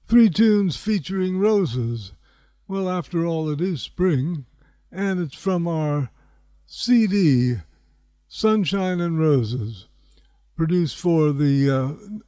Three tunes featuring roses. Well, after all, it is spring, and it's from our CD, Sunshine and Roses, produced for the